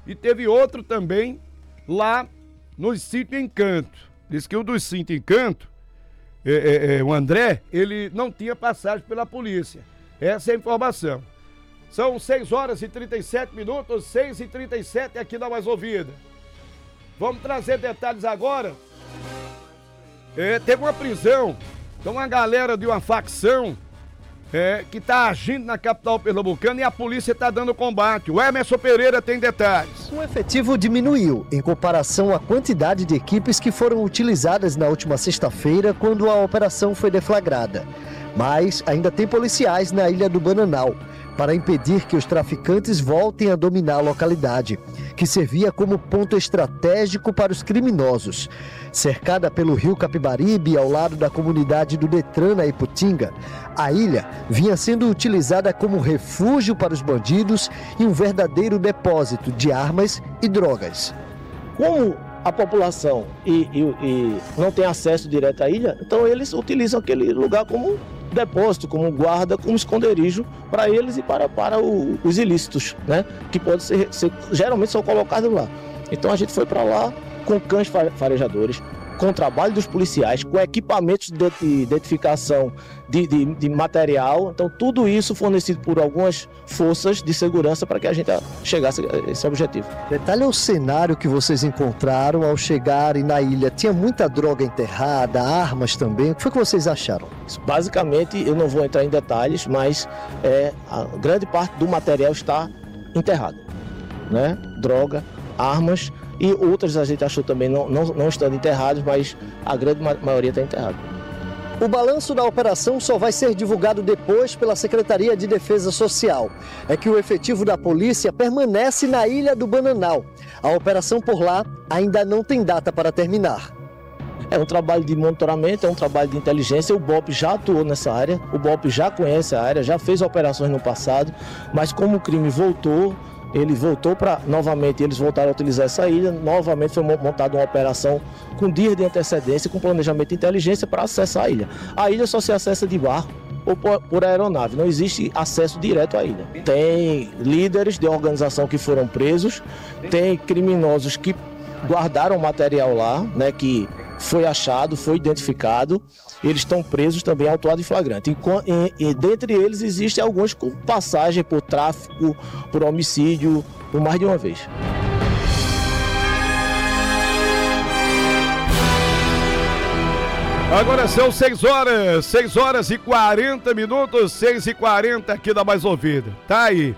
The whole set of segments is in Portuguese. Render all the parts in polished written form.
E teve outro também lá no Sítio Encanto. Diz que o do Sítio Encanto, o André, ele não tinha passagem pela polícia. Essa é a informação. São 6 horas e 37 minutos, 6h37 aqui na Mais Ouvida. Vamos trazer detalhes agora. Teve uma prisão, então uma galera de uma facção que está agindo na capital pernambucana e a polícia está dando combate. O Emerson Pereira tem detalhes. O efetivo diminuiu em comparação à quantidade de equipes que foram utilizadas na última sexta-feira, quando a operação foi deflagrada. Mas ainda tem policiais na Ilha do Bananal para impedir que os traficantes voltem a dominar a localidade, que servia como ponto estratégico para os criminosos. Cercada pelo rio Capibaribe, ao lado da comunidade do Detran, na Iputinga, a ilha vinha sendo utilizada como refúgio para os bandidos e um verdadeiro depósito de armas e drogas. Como a população não tem acesso direto à ilha, então eles utilizam aquele lugar como depósito, como guarda, como esconderijo para eles e para os ilícitos, né? Que podem ser geralmente são colocados lá. Então a gente foi para lá com cães farejadores, com o trabalho dos policiais, com equipamentos de identificação de material. Então tudo isso fornecido por algumas forças de segurança para que a gente chegasse a esse objetivo. Detalhe o cenário que vocês encontraram ao chegarem na ilha. Tinha muita droga enterrada, armas também. O que foi que vocês acharam? Basicamente, eu não vou entrar em detalhes, mas a grande parte do material está enterrado, né? Droga, armas e outras a gente achou também não estando enterrados, mas a grande maioria está enterrada. O balanço da operação só vai ser divulgado depois pela Secretaria de Defesa Social. É que o efetivo da polícia permanece na Ilha do Bananal. A operação por lá ainda não tem data para terminar. É um trabalho de monitoramento, é um trabalho de inteligência. O BOP já atuou nessa área, o BOP já conhece a área, já fez operações no passado, mas como o crime voltou, novamente, eles voltaram a utilizar essa ilha, novamente foi montada uma operação com dias de antecedência, com planejamento de inteligência para acessar a ilha. A ilha só se acessa de barco ou por aeronave, não existe acesso direto à ilha. Tem líderes de organização que foram presos, tem criminosos que guardaram material lá, né, que foi achado, foi identificado, eles estão presos também, autuados em flagrante. E dentre eles existem alguns com passagem por tráfico, por homicídio, por mais de uma vez. Agora são 6 horas e 40 minutos, 6h40 aqui da Mais Ouvida. Tá aí,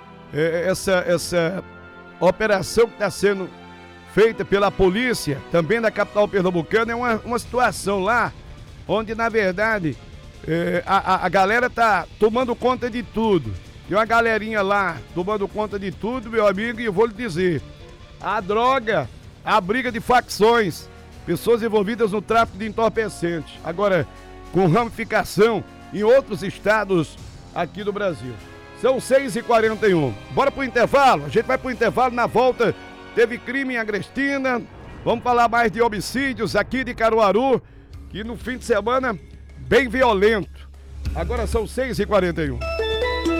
essa operação que está sendo feita pela polícia, também da capital pernambucana, é uma situação lá, onde na verdade a galera tá tomando conta de tudo. Tem uma galerinha lá tomando conta de tudo, meu amigo, e eu vou lhe dizer, a droga, a briga de facções, pessoas envolvidas no tráfico de entorpecentes, agora com ramificação em outros estados aqui do Brasil. São 6h41. Bora pro intervalo? A gente vai pro intervalo, na volta teve crime em Agrestina, vamos falar mais de homicídios aqui de Caruaru, que no fim de semana, bem violento. Agora são 6h41.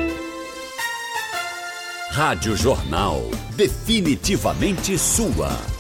Rádio Jornal, definitivamente sua.